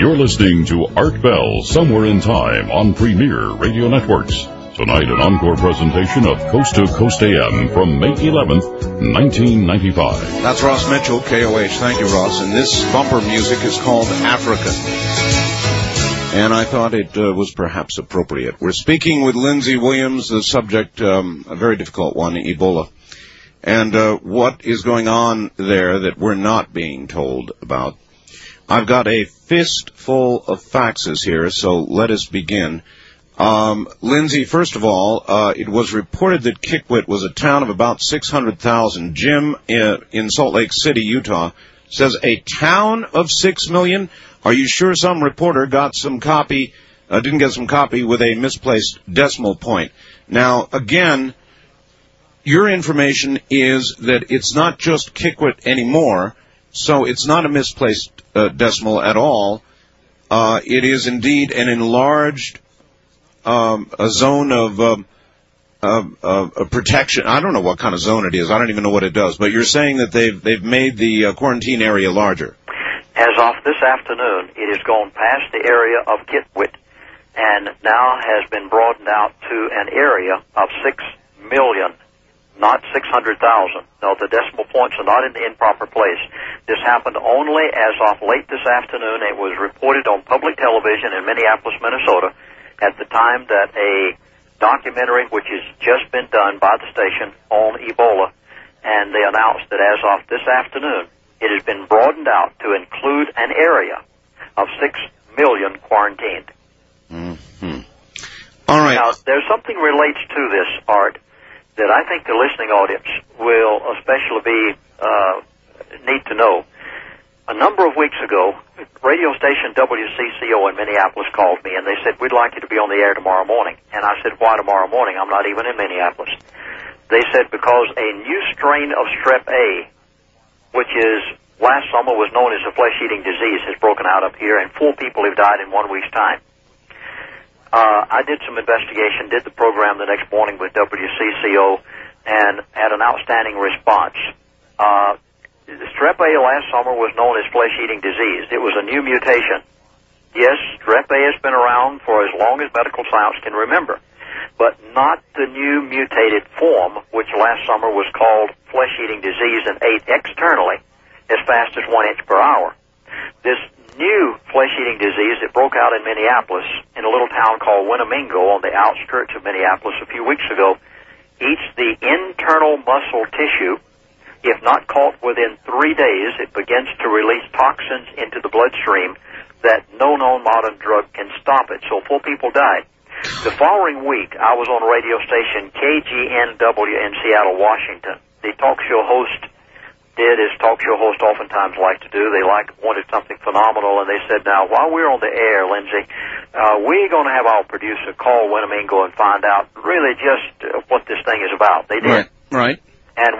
You're listening to Art Bell, Somewhere in Time on Premier Radio Networks. Tonight, an encore presentation of Coast to Coast AM from May 11th, 1995. That's Ross Mitchell, KOH. Thank you, Ross. And this bumper music is called Africa. And I thought it was perhaps appropriate. We're speaking with Lindsey Williams, the subject, a very difficult one, Ebola. And what is going on there that we're not being told about. I've got a fistful of faxes here, so let us begin. Lindsey, first of all, it was reported that Kikwit was a town of about 600,000. Jim in Salt Lake City, Utah, says a town of 6 million? Are you sure some reporter got some copy, didn't get some copy with a misplaced decimal point? Now, again, your information is that it's not just Kikwit anymore, so it's not a misplaced decimal at all. It is indeed an enlarged a zone of protection. I don't know what kind of zone it is. I don't even know what it does. But you're saying that they've made the quarantine area larger. As of this afternoon, it has gone past the area of Kikwit and now has been broadened out to an area of 6 million. Not 600,000. No, the decimal points are not in the improper place. This happened only as of late this afternoon. It was reported on public television in Minneapolis, Minnesota, at the time that a documentary, which has just been done by the station on Ebola, and they announced that as of this afternoon, it has been broadened out to include an area of 6 million quarantined. Mm-hmm. All right. Now, there's something relates to this, Art, that I think the listening audience will especially need to know. A number of weeks ago, radio station WCCO in Minneapolis called me, and they said, we'd like you to be on the air tomorrow morning. And I said, why tomorrow morning? I'm not even in Minneapolis. They said, because a new strain of Strep A, which is last summer was known as a flesh-eating disease, has broken out up here, and 4 people have died in 1 week's time. I did some investigation, did the program the next morning with WCCO, and had an outstanding response. Strep A last summer was known as flesh-eating disease. It was a new mutation. Yes, Strep A has been around for as long as medical science can remember, but not the new mutated form, which last summer was called flesh-eating disease and ate externally as fast as 1 inch per hour. This new flesh-eating disease that broke out in Minneapolis, in a little town called Winnemingo on the outskirts of Minneapolis a few weeks ago, eats the internal muscle tissue. If not caught within 3 days, it begins to release toxins into the bloodstream that no known modern drug can stop it. So 4 people died. The following week, I was on radio station KGNW in Seattle, Washington. The talk show host did as talk show hosts oftentimes like to do. They wanted something phenomenal, and they said, now, while we're on the air, Lindsey, we're going to have our producer call Winnemingo and find out really just what this thing is about. They did. Right.